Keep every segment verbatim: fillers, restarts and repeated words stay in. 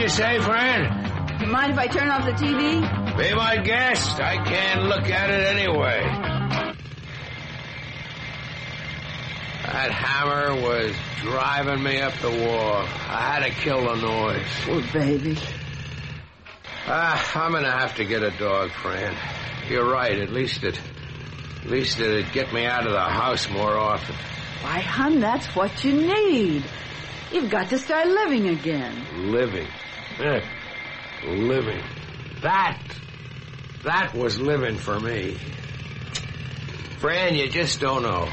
you say, friend? You mind if I turn off the T V? Be my guest. I can't look at it anyway. That hammer was driving me up the wall. I had to kill the noise. Poor baby. Ah, I'm gonna have to get a dog, Fran. You're right. At least it, at least it'd get me out of the house more often. Why, hon, that's what you need. You've got to start living again. Living? Eh, living. That, that was living for me. Fran, you just don't know.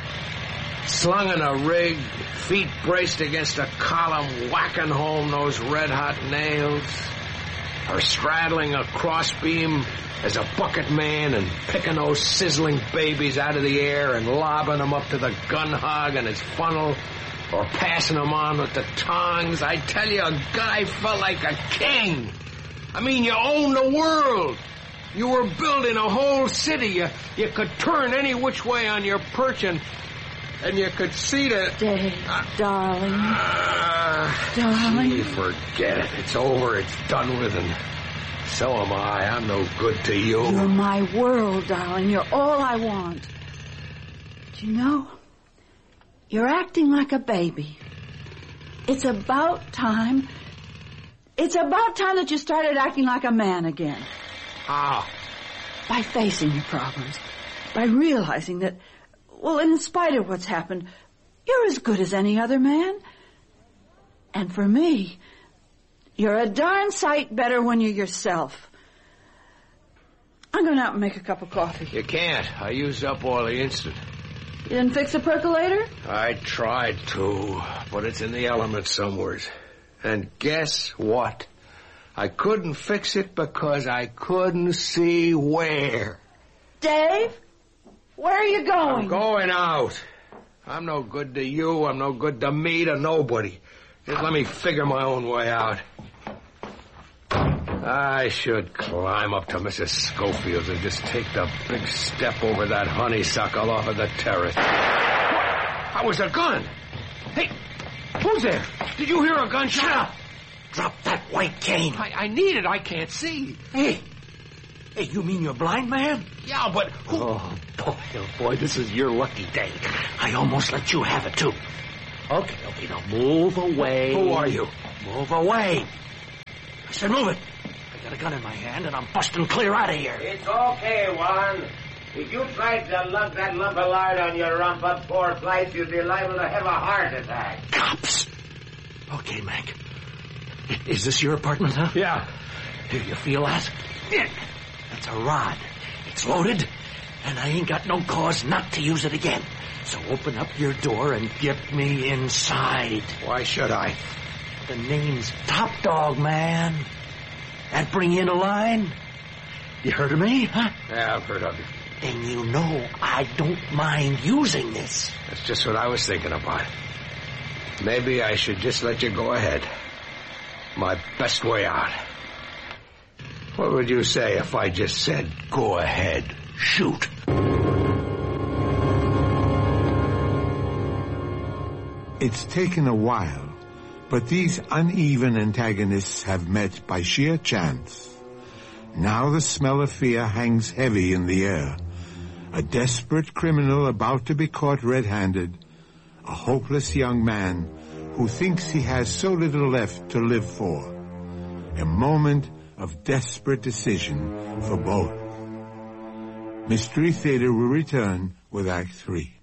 Slung in a rig, feet braced against a column, whacking home those red-hot nails. Or straddling a crossbeam as a bucket man and picking those sizzling babies out of the air and lobbing them up to the gun hog and his funnel, or passing them on with the tongs. I tell you, a guy felt like a king. I mean, you owned the world. You were building a whole city. You, you could turn any which way on your perch and, and you could see the... Dave, uh, darling. Uh, darling. Gee, forget it. It's over. It's done with, and so am I. I'm no good to you. You're my world, darling. You're all I want. Do you know, you're acting like a baby. It's about time... It's about time that you started acting like a man again. How? By facing your problems. By realizing that, well, in spite of what's happened, you're as good as any other man. And for me, you're a darn sight better when you're yourself. I'm going out and make a cup of coffee. You can't. I used up all the instant. You didn't fix the percolator? I tried to, but it's in the elements somewheres. And guess what? I couldn't fix it because I couldn't see where. Dave, where are you going? I'm going out. I'm no good to you. I'm no good to me, to nobody. Just let me figure my own way out. I should climb up to Missus Schofield's and just take the big step over that honeysuckle off of the terrace. What? That was a gun. Hey, who's there? Did you hear a gunshot? Shut up! Drop that white cane. I, I need it. I can't see. Hey. Hey, you mean you're blind, man? Yeah, but who... Oh, boy, oh, boy, this is your lucky day. I almost let you have it, too. Okay, okay, now move away. Who are you? Move away. I said move it. I got a gun in my hand, and I'm busting clear out of here. It's okay, Juan. If you tried to lug that lump of lard on your rump up four flights, you'd be liable to have a heart attack. Cops! Okay, Mac. Is this your apartment, huh? Yeah. Do you feel that? That's a rod. It's loaded, and I ain't got no cause not to use it again. So open up your door and get me inside. Why should I? The name's Top Dog, man. That bring you in a line? You heard of me, huh? Yeah, I've heard of you. Then you know I don't mind using this. That's just what I was thinking about. Maybe I should just let you go ahead. My best way out. What would you say if I just said, go ahead, shoot? It's taken a while, but these uneven antagonists have met by sheer chance. Now the smell of fear hangs heavy in the air. A desperate criminal about to be caught red-handed. A hopeless young man who thinks he has so little left to live for. A moment of desperate decision for both. Mystery Theater will return with Act Three.